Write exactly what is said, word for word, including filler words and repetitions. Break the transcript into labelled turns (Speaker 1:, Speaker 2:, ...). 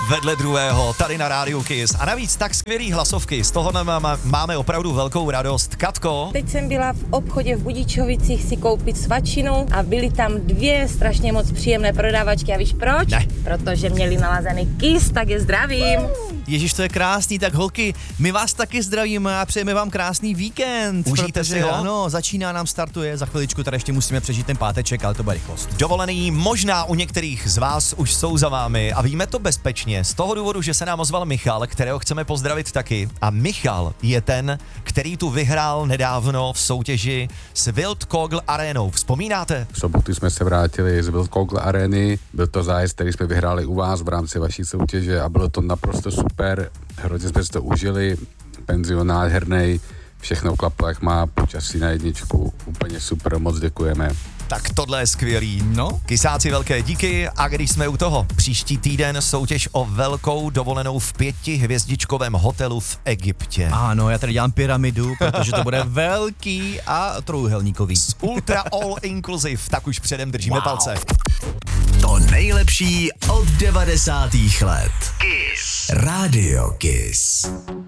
Speaker 1: vedle druhého tady na Rádiu Kiss. A navíc tak skvělý hlasovky, z toho máme opravdu velkou radost. Katko?
Speaker 2: Teď jsem byla v obchodě v Budičovicích si koupit svačinu a byly tam dvě strašně moc příjemné prodávačky. A víš proč?
Speaker 1: Ne.
Speaker 2: Protože měli nalazený Kiss, tak je zdravím.
Speaker 3: Ježíš, to je krásný, tak holky, my vás taky zdravíme a přejeme vám krásný víkend.
Speaker 1: Užijte
Speaker 3: protože,
Speaker 1: si ho.
Speaker 3: Ano, začíná nám, startuje, za chviličku tady ještě musíme přežít ten páteček, ale to bude rychlost.
Speaker 1: Dovolený možná u některých z vás už jsou za vámi a víme to bezpečně z toho důvodu, že se nám ozval Michal, kterého chceme pozdravit taky. A Michal je ten, který tu vyhrál nedávno v soutěži s Wildkogl Arenou. Vzpomínáte?
Speaker 4: V sobotu jsme se vrátili z Wildkogl Areny, byl to zájezd, který jsme vyhráli u vás v rámci vaší soutěže a bylo to naprosto super, hrozně jsme si to užili, penzion nádherný, všechno klaplo jak má, počasí na jedničku, úplně super, moc děkujeme.
Speaker 1: Tak tohle je skvělý.
Speaker 3: No.
Speaker 1: Kysáci velké díky a když jsme u toho, příští týden soutěž o velkou dovolenou v pětihvězdičkovém hotelu v Egyptě.
Speaker 3: Ano, já tady dělám pyramidu, protože to bude velký a trojúhelníkový.
Speaker 1: Ultra all inclusive, tak už předem držíme
Speaker 3: Wow.
Speaker 1: palce.
Speaker 5: To nejlepší od devadesátých let. Kiss. Radio Kiss.